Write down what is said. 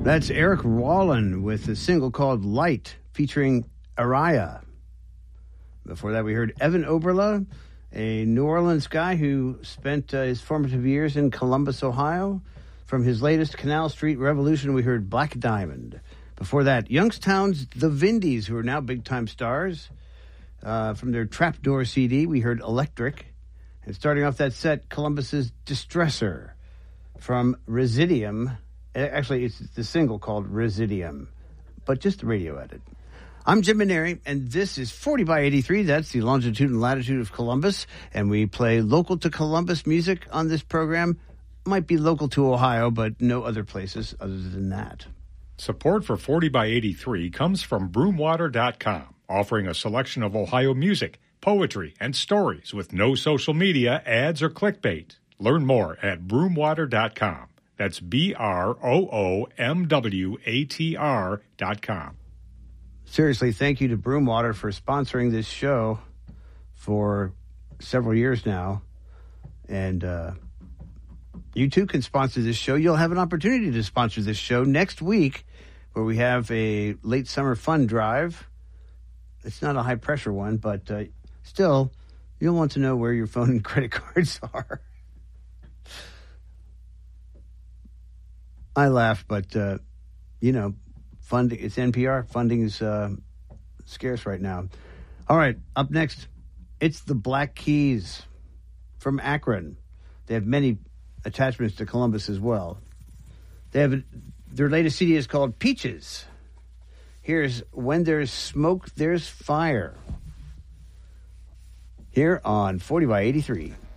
That's Eric Wallen with a single called Light featuring Araya. Before that, we heard Evan Oberla, a New Orleans guy who spent his formative years in Columbus, Ohio. From his latest Canal Street Revolution, we heard Black Diamond. Before that, Youngstown's The Vindies, who are now big-time stars. From their Trapdoor CD, we heard Electric. And starting off that set, Columbus's Distresser from Residium. Actually, it's the single called Residium, but just the radio edit. I'm Jim Maneri, and this is 40 by 83. That's the longitude and latitude of Columbus, and we play local to Columbus music on this program. Might be local to Ohio, but no other places other than that. Support for 40 by 83 comes from Broomwater.com, offering a selection of Ohio music, poetry, and stories with no social media, ads, or clickbait. Learn more at Broomwater.com. That's BROOMWATR.com. Seriously, thank you to Broomwater for sponsoring this show for several years now. And you too can sponsor this show. You'll have an opportunity to sponsor this show next week, where we have a late summer fun drive. It's not a high pressure one, but still, you'll want to know where your phone and credit cards are. I laugh, but funding, it's NPR. Funding is scarce right now. All right, up next, it's the Black Keys from Akron. They have many attachments to Columbus as well. Their latest CD is called Peaches. Here's When There's Smoke, There's Fire. Here on 40 by 83.